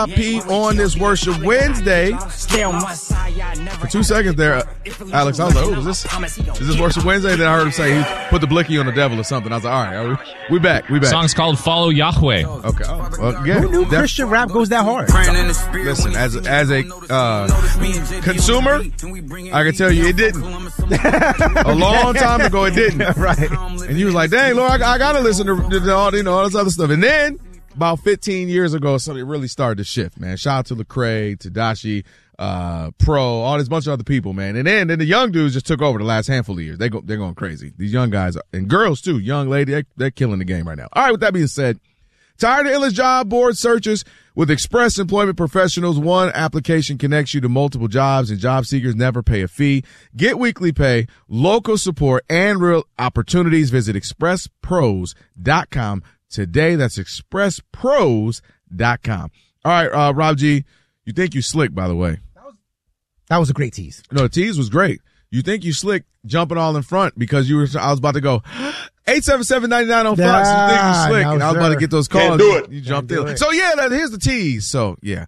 Pete on this Worship Wednesday. For 2 seconds there, Alex, I was like, oh, is this Worship Wednesday? Then I heard him say he put the blicky on the devil or something. I was like, all right, we back. The song's called Follow Yahweh. Okay. Well, yeah, who knew Christian rap goes that hard? Listen, as a consumer, I can tell you it didn't. A long time ago, it didn't. Right. And you was like, dang, Lord, I got to listen to all this other stuff. And then about 15 years ago, something really started to shift, man. Shout out to Lecrae, Tadashi, Pro, all this bunch of other people, man. And then the young dudes just took over the last handful of years. They're going crazy. These young guys and girls too, young lady, they're killing the game right now. All right, with that being said, tired of endless job board searches? With Express Employment Professionals, one application connects you to multiple jobs, and job seekers never pay a fee. Get weekly pay, local support, and real opportunities. Visit expresspros.com today. That's expresspros.com. All right, Rob G, you think you slick, by the way. That was a great tease. No, the tease was great. You think you slick jumping all in front because I was about to go 877-99 on Fox. You think you slick? No, and I was about to get those calls. Can't do it. You jumped in. So yeah, here's the tease. So yeah.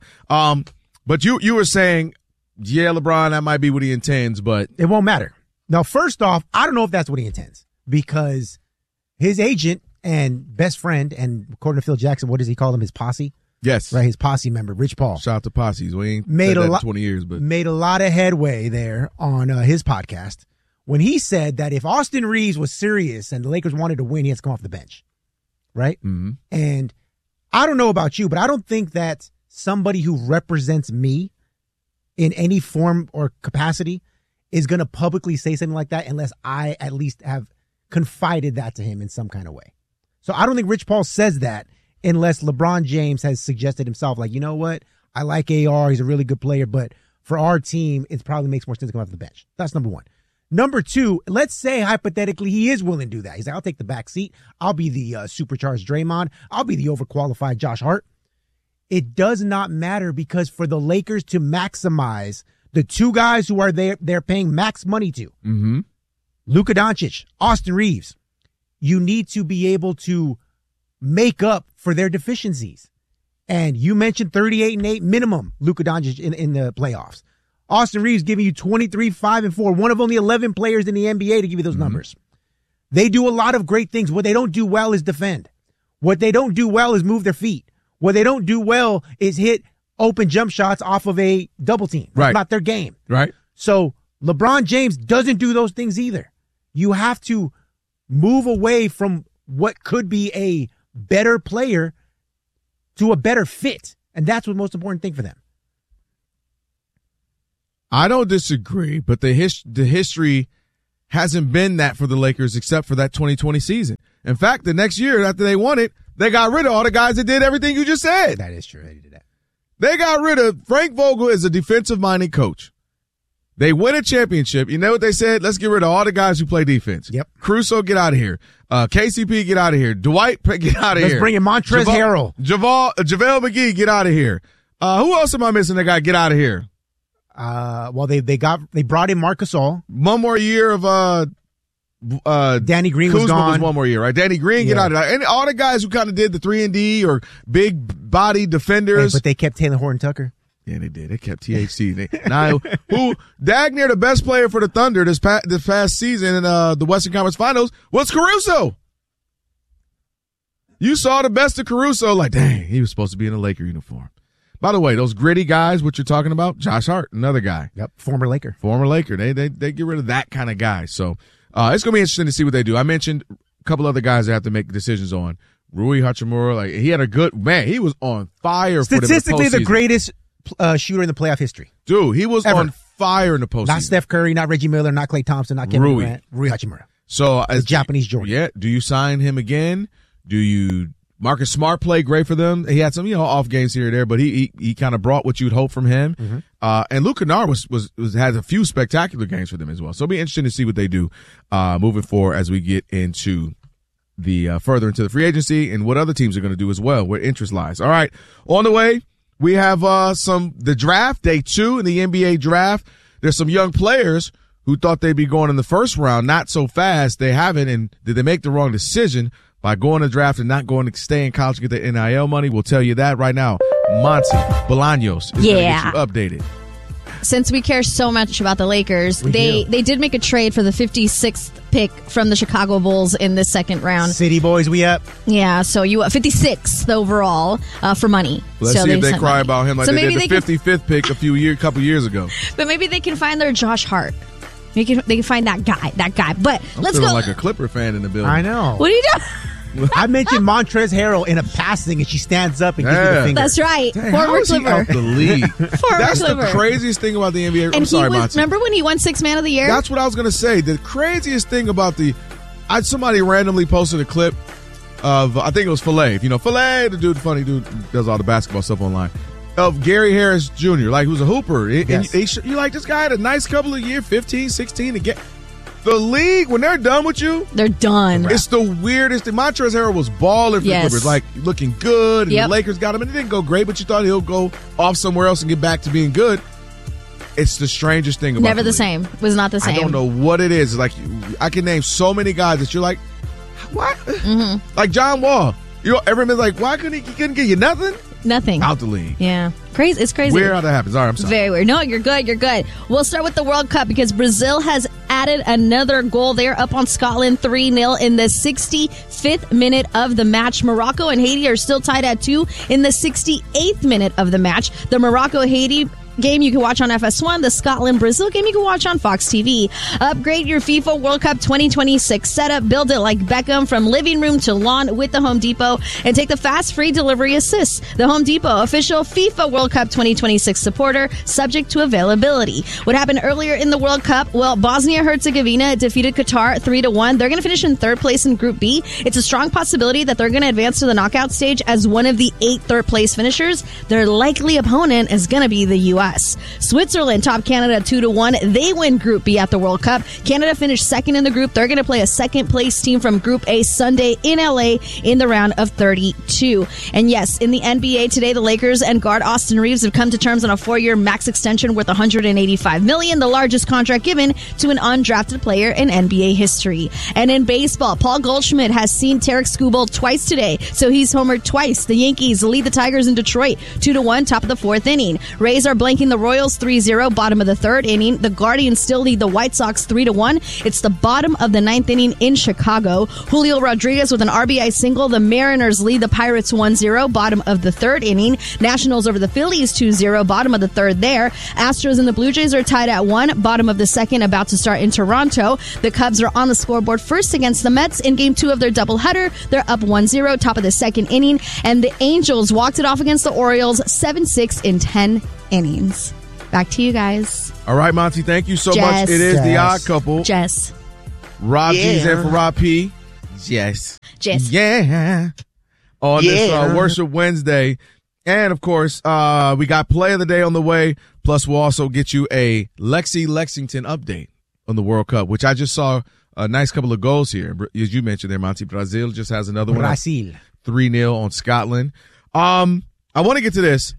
But you were saying, yeah, LeBron, that might be what he intends, but it won't matter. Now, first off, I don't know if that's what he intends because his agent and best friend, and according to Phil Jackson, what does he call him? His posse? Yes. Right, his posse member, Rich Paul. Shout out to posses. We ain't made said a that lot, in 20 years, but made a lot of headway there on his podcast when he said that if Austin Reeves was serious and the Lakers wanted to win, he has to come off the bench. Right? Mm-hmm. And I don't know about you, but I don't think that somebody who represents me in any form or capacity is going to publicly say something like that unless I at least have confided that to him in some kind of way. So I don't think Rich Paul says that unless LeBron James has suggested himself, like, you know what? I like AR. He's a really good player, but for our team, it probably makes more sense to come off the bench. That's number one. Number two, let's say hypothetically he is willing to do that. He's like, I'll take the back seat. I'll be the supercharged Draymond. I'll be the overqualified Josh Hart. It does not matter because for the Lakers to maximize the two guys who are they're paying max money to, Luka Doncic, Austin Reeves, you need to be able to make up for their deficiencies. And you mentioned 38-8 minimum Luka Doncic in the playoffs. Austin Reeves giving you 23, 5, and 4, one of only 11 players in the NBA to give you those numbers. They do a lot of great things. What they don't do well is defend. What they don't do well is move their feet. What they don't do well is hit open jump shots off of a double team. That's not their game. Right. So LeBron James doesn't do those things either. You have to move away from what could be a better player to a better fit. And that's the most important thing for them. I don't disagree, but the history hasn't been that for the Lakers except for that 2020 season. In fact, the next year after they won it, they got rid of all the guys that did everything you just said. That is true. They did that. They got rid of Frank Vogel as a defensive-minded coach. They win a championship. You know what they said? Let's get rid of all the guys who play defense. Yep. Caruso, get out of here. KCP, get out of here. Dwight, get out of here. Let's bring in Montrezl Harrell. JaVale McGee, get out of here. Who else am I missing that got get out of here? Well, they brought in Marc Gasol. One more year of Danny Green Kuzma was gone. was one more year, right? Danny Green, get out of there. And all the guys who kind of did the 3-and-D or big body defenders. Hey, but they kept Taylor Horton Tucker. Yeah, they did. They kept THC. Dagner, the best player for the Thunder this past season in the Western Conference Finals was Caruso. You saw the best of Caruso, like, dang, he was supposed to be in a Laker uniform. By the way, those gritty guys, what you're talking about, Josh Hart, another guy. Yep, former Laker. They get rid of that kind of guy. So it's going to be interesting to see what they do. I mentioned a couple other guys that have to make decisions on. Rui Hachimura, like he had a good man. He was on fire. Statistically, for the greatest shooter in the playoff history. Dude, he was ever. on fire in the postseason. Not Steph Curry, not Reggie Miller, not Klay Thompson, not Kevin Durant. Rui Hachimura. So as Japanese Jordan. Yeah. Do you sign him again? Do you? Marcus Smart played great for them. He had some, off games here and there, but he kind of brought what you'd hope from him. Mm-hmm. And Luke Kennard had a few spectacular games for them as well. So it'll be interesting to see what they do moving forward as we get into the further into the free agency and what other teams are going to do as well, where interest lies. All right, on the way we have the draft, day 2 in the NBA draft. There's some young players who thought they'd be going in the first round, not so fast. They haven't, and did they make the wrong decision by going to draft and not going to stay in college to get the NIL money? We'll tell you that right now Monty Bolaños is going to get you updated. Since we care so much about the Lakers, they did make a trade for the 56th pick from the Chicago Bulls in this second round. City boys, we up. Yeah, so you 56th overall for money. Let's see if they cry about him like so they did the they 55th pick a couple years ago. But maybe they can find their Josh Hart. They can find that guy. But let's go. Like a Clipper fan in the building. I know. What are you doing? I mentioned Montrezl Harrell in a passing, and she stands up and gives me the finger. That's right. Dang, Former how is he Clipper. out the league? That's Clipper. the craziest thing about the NBA. And I'm sorry, Monty. Remember when he won Sixth Man of the Year? That's what I was going to say. The craziest thing about somebody randomly posted a clip of, I think it was Filet. If you know Filet, the funny dude does all the basketball stuff online, of Gary Harris Jr., like who's a hooper. Yes. You like, this guy had a nice couple of years, 15, 16 to get. The league, when they're done with you, they're done. It's the weirdest thing. Montrezl Harrell was balling for the Clippers, like looking good, and the Lakers got him, and it didn't go great, but you thought he'll go off somewhere else and get back to being good. It's the strangest thing about Never the same. It was not the same. I don't know what it is. Like, I can name so many guys that you're like, what? Mm-hmm. Like John Wall. Everyone's like, why couldn't he couldn't give you nothing? Nothing. Out the league. Yeah. Crazy. It's crazy. Weird how that happens. All right, I'm sorry. Very weird. No, you're good. You're good. We'll start with the World Cup because Brazil has added another goal. They're up on Scotland 3-0 in the 65th minute of the match. Morocco and Haiti are still tied at 2 in the 68th minute of the match. The Morocco-Haiti game you can watch on FS1. The Scotland-Brazil game you can watch on Fox TV. Upgrade your FIFA World Cup 2026 setup. Build it like Beckham from living room to lawn with the Home Depot and take the fast free delivery assist. The Home Depot, official FIFA World Cup 2026 supporter, subject to availability. What happened earlier in the World Cup? Well, Bosnia-Herzegovina defeated Qatar 3-1. They're going to finish in third place in Group B. It's a strong possibility that they're going to advance to the knockout stage as one of the 8 third-place finishers. Their likely opponent is going to be the U.S. Switzerland topped Canada 2-1. They win Group B at the World Cup. Canada finished second in the group. They're going to play a second-place team from Group A Sunday in L.A. in the round of 32. And yes, in the NBA today, the Lakers and guard Austin Reeves have come to terms on a 4-year max extension worth $185 million, the largest contract given to an undrafted player in NBA history. And in baseball, Paul Goldschmidt has seen Tarek Skubal twice today, so he's homered twice. The Yankees lead the Tigers in Detroit 2-1, top of the 4th inning. Rays are blanking the Royals 3-0, bottom of the 3rd inning. The Guardians still lead the White Sox 3-1. It's the bottom of the 9th inning in Chicago. Julio Rodriguez with an RBI single. The Mariners lead the Pirates 1-0, bottom of the 3rd inning. Nationals over the Phillies 2-0, bottom of the 3rd there. Astros and the Blue Jays are tied at 1, bottom of the 2nd, about to start in Toronto. The Cubs are on the scoreboard first against the Mets in Game 2 of their doubleheader. They're up 1-0, top of the 2nd inning. And the Angels walked it off against the Orioles 7-6 in 10 innings. Back to you guys. All right, Monty, thank you so Jess. much. It is the Odd Couple. Jess. Rob G's in for Rob P. Jess. Yeah. On this Worship Wednesday. And, of course, we got Play of the Day on the way. Plus, we'll also get you a Lexington update on the World Cup, which I just saw a nice couple of goals here. As you mentioned there, Monty, Brazil just has another one. 3-0 on Scotland. I want to get to this.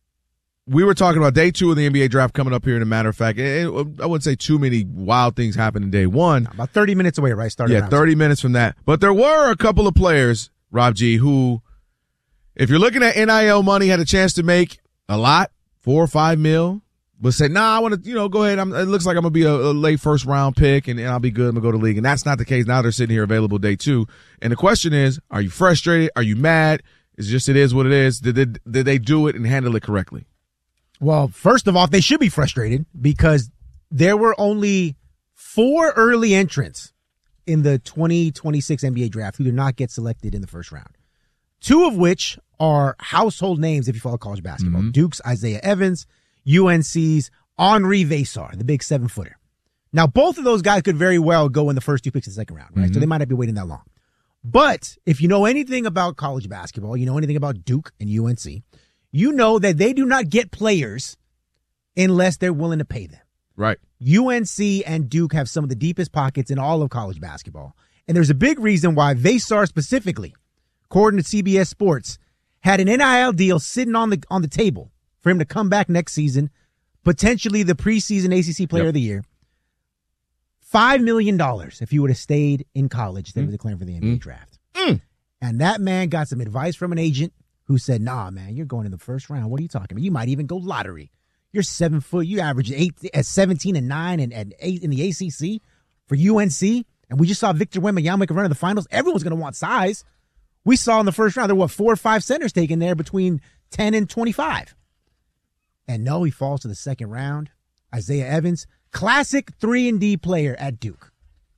We were talking about day 2 of the NBA draft coming up here, in a matter of fact. I wouldn't say too many wild things happened in day 1. About 30 minutes away, right? Yeah, 30 minutes from that. But there were a couple of players, Rob G, who, if you're looking at NIL money, had a chance to make a lot, 4 or 5 mil, but said, nah, I want to, go ahead. It looks like I'm going to be a late first round pick and I'll be good. I'm going to go to the league. And that's not the case. Now they're sitting here available day 2. And the question is, are you frustrated? Are you mad? It's just, it is what it is. Did they do it and handle it correctly? Well, first of all, they should be frustrated because there were only 4 early entrants in the 2026 NBA draft who did not get selected in the first round. 2 of which are household names if you follow college basketball. Mm-hmm. Duke's Isaiah Evans, UNC's Henri Vesar, the big 7-footer. Now, both of those guys could very well go in the first 2 picks of the second round, right? Mm-hmm. So they might not be waiting that long. But if you know anything about college basketball, you know anything about Duke and UNC, you know that they do not get players unless they're willing to pay them. Right. UNC and Duke have some of the deepest pockets in all of college basketball. And there's a big reason why Vesar specifically, according to CBS Sports, had an NIL deal sitting on the table for him to come back next season, potentially the preseason ACC Player of the Year. $5 million if he would have stayed in college instead of declaring for the NBA draft. And that man got some advice from an agent who said, nah, man, you're going in the first round. What are you talking about? You might even go lottery. You're 7 foot. You average 17 and 9 and 8 in the ACC for UNC. And we just saw Victor Wembanyama make a run in the finals. Everyone's going to want size. We saw in the first round, there were 4 or 5 centers taken there between 10 and 25. And no, he falls to the second round. Isaiah Evans, classic 3-and-D player at Duke.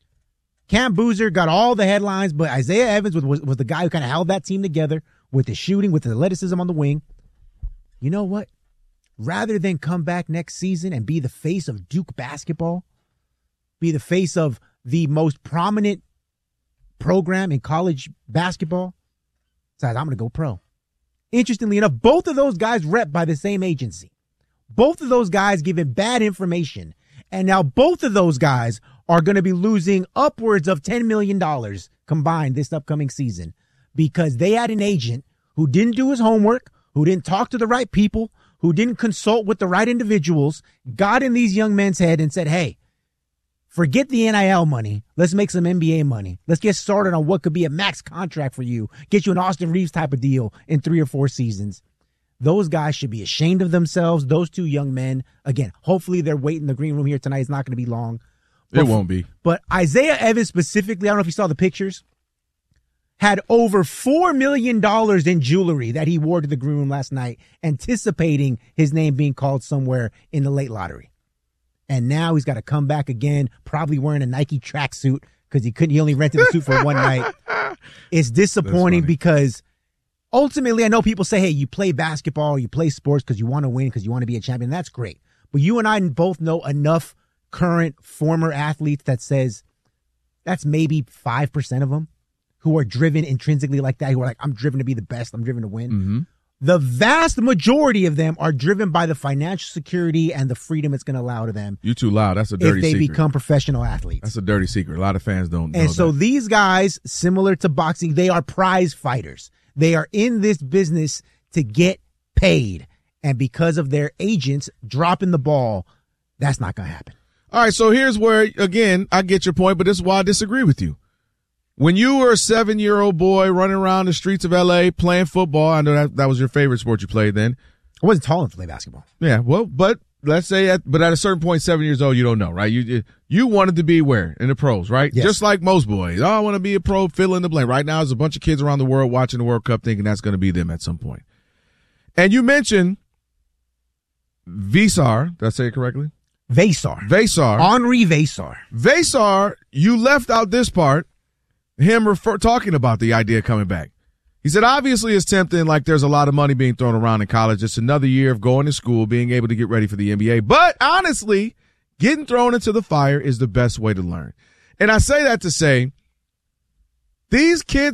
Cam Boozer got all the headlines, but Isaiah Evans was the guy who kind of held that team together with the shooting, with the athleticism on the wing. You know what? Rather than come back next season and be the face of Duke basketball, be the face of the most prominent program in college basketball, decides I'm going to go pro. Interestingly enough, both of those guys rep by the same agency. Both of those guys giving bad information. And now both of those guys are going to be losing upwards of $10 million combined this upcoming season because they had an agent who didn't do his homework, who didn't talk to the right people, who didn't consult with the right individuals, got in these young men's head and said, hey, forget the NIL money. Let's make some NBA money. Let's get started on what could be a max contract for you. Get you an Austin Reeves type of deal in 3 or 4 seasons. Those guys should be ashamed of themselves. Those 2 young men, again, hopefully they're waiting in the green room here tonight. It's not going to be long. It won't be. But Isaiah Evans specifically, I don't know if you saw the pictures, had over $4 million in jewelry that he wore to the green room last night, anticipating his name being called somewhere in the late lottery. And now he's got to come back again, probably wearing a Nike tracksuit because he only rented the suit for one night. It's disappointing because ultimately I know people say, hey, you play basketball, you play sports because you want to win, because you want to be a champion. That's great. But you and I both know enough current former athletes that says that's maybe 5% of them who are driven intrinsically like that, who are like, I'm driven to be the best, I'm driven to win. Mm-hmm. The vast majority of them are driven by the financial security and the freedom it's going to allow to them. You too loud. That's a dirty secret. If they become professional athletes. That's a dirty secret. A lot of fans don't know And so that. these guys, similar to boxing, they are prize fighters. They are in this business to get paid. And because of their agents dropping the ball, that's not going to happen. All right, so here's where, again, I get your point, but this is why I disagree with you. When you were a 7-year-old boy running around the streets of L.A. playing football, I know that was your favorite sport you played then. I wasn't tall enough to play basketball. Yeah, well, but let's say at a certain point, 7 years old, you don't know, right? You wanted to be where? In the pros, right? Yes. Just like most boys. Oh, I want to be a pro, fill in the blank. Right now, there's a bunch of kids around the world watching the World Cup thinking that's going to be them at some point. And you mentioned Vesar. Did I say it correctly? Vesar. Henri Vesar. Vesar, you left out this part, him talking about the idea of coming back. He said, obviously it's tempting, like there's a lot of money being thrown around in college. It's another year of going to school, being able to get ready for the NBA. But honestly, getting thrown into the fire is the best way to learn. And I say that to say, these kids